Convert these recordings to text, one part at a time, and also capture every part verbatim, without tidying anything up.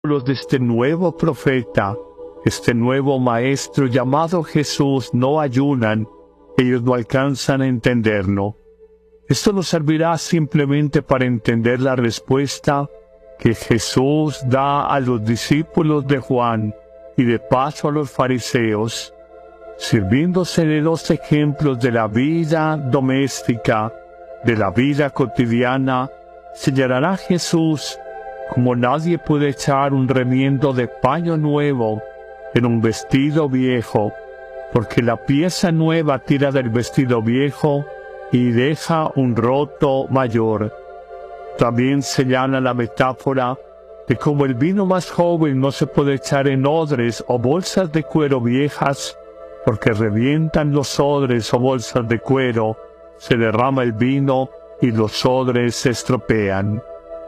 discípulos de este nuevo profeta, este nuevo maestro llamado Jesús, no ayunan, ellos no alcanzan a entenderlo. Esto nos servirá simplemente para entender la respuesta que Jesús da a los discípulos de Juan y de paso a los fariseos, sirviéndose de los ejemplos de la vida doméstica, de la vida cotidiana. Señalará Jesús como nadie puede echar un remiendo de paño nuevo en un vestido viejo, porque la pieza nueva tira del vestido viejo y deja un roto mayor. También señala la metáfora de cómo el vino más joven no se puede echar en odres o bolsas de cuero viejas, porque revientan los odres o bolsas de cuero, se derrama el vino y los odres se estropean.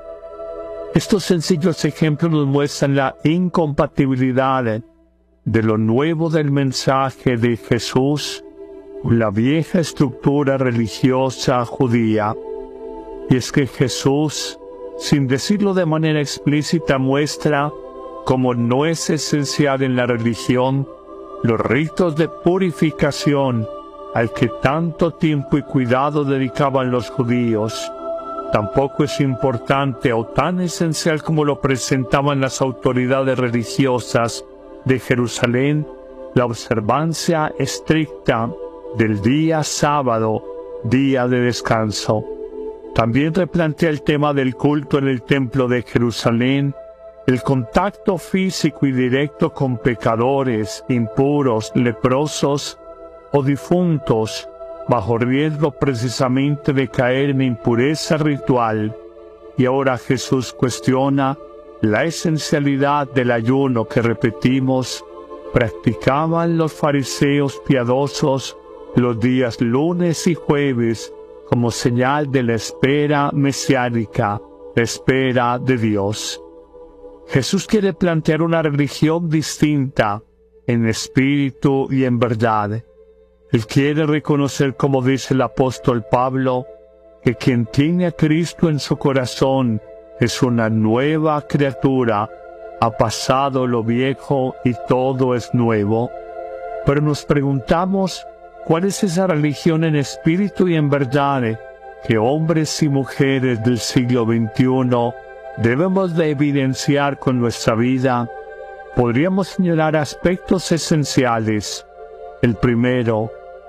Estos sencillos ejemplos nos muestran la incompatibilidad de lo nuevo del mensaje de Jesús con la vieja estructura religiosa judía. Y es que Jesús, sin decirlo de manera explícita, muestra cómo no es esencial en la religión los ritos de purificación al que tanto tiempo y cuidado dedicaban los judíos. Tampoco es importante o tan esencial como lo presentaban las autoridades religiosas de Jerusalén la observancia estricta del día sábado, día de descanso. También replantea el tema del culto en el templo de Jerusalén, el contacto físico y directo con pecadores, impuros, leprosos o difuntos, bajo riesgo precisamente de caer en impureza ritual. Y ahora Jesús cuestiona la esencialidad del ayuno que, repetimos, practicaban los fariseos piadosos los días lunes y jueves como señal de la espera mesiánica, la espera de Dios. Jesús quiere plantear una religión distinta en espíritu y en verdad. Él quiere reconocer, como dice el apóstol Pablo, que quien tiene a Cristo en su corazón es una nueva criatura, ha pasado lo viejo y todo es nuevo. Pero nos preguntamos, ¿cuál es esa religión en espíritu y en verdad que hombres y mujeres del siglo veintiuno debemos de evidenciar con nuestra vida? Podríamos señalar aspectos esenciales. El primero,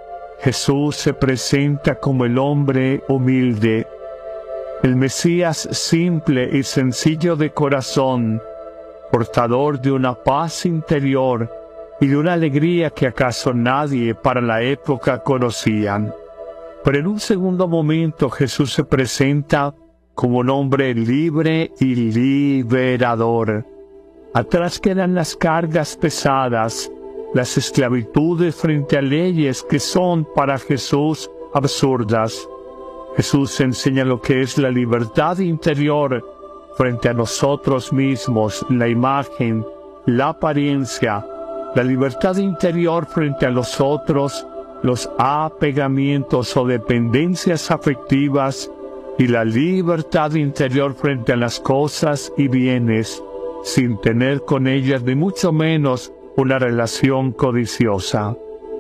Jesús se presenta como el hombre humilde, el Mesías simple y sencillo de corazón, portador de una paz interior y de una alegría que acaso nadie para la época conocían. Pero en un segundo momento Jesús se presenta como un hombre libre y liberador. Atrás quedan las cargas pesadas, las esclavitudes frente a leyes que son para Jesús absurdas. Jesús enseña lo que es la libertad interior frente a nosotros mismos, la imagen, la apariencia, la libertad interior frente a los otros, los apegamientos o dependencias afectivas, y la libertad interior frente a las cosas y bienes, sin tener con ellas ni mucho menos una relación codiciosa.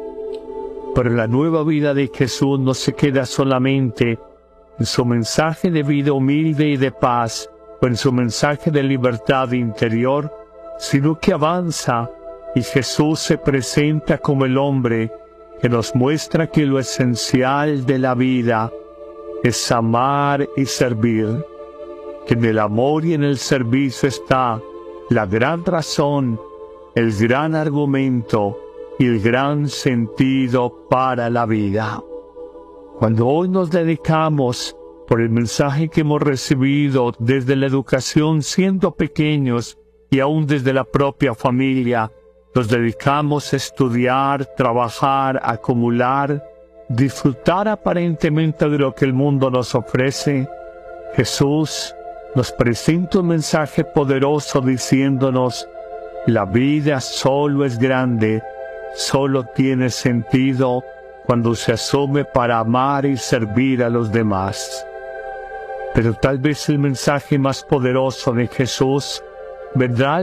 Pero la nueva vida de Jesús no se queda solamente en su mensaje de vida humilde y de paz, o en su mensaje de libertad interior, sino que avanza, y Jesús se presenta como el hombre que nos muestra que lo esencial de la vida es amar y servir, que en el amor y en el servicio está la gran razón, el gran argumento y el gran sentido para la vida. Cuando hoy nos dedicamos, por el mensaje que hemos recibido desde la educación siendo pequeños y aún desde la propia familia, nos dedicamos a estudiar, trabajar, acumular, disfrutar aparentemente de lo que el mundo nos ofrece, Jesús nos presenta un mensaje poderoso diciéndonos: la vida solo es grande, solo tiene sentido cuando se asume para amar y servir a los demás. Pero tal vez el mensaje más poderoso de Jesús vendrá